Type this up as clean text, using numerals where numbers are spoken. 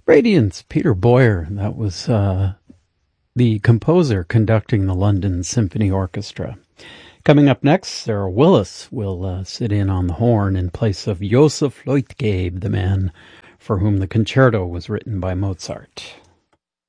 Radiance, Peter Boyer. That was the composer conducting the London Symphony Orchestra. Coming up next, Sarah Willis will sit in on the horn in place of Joseph Leutgeb, the man for whom the concerto was written by Mozart.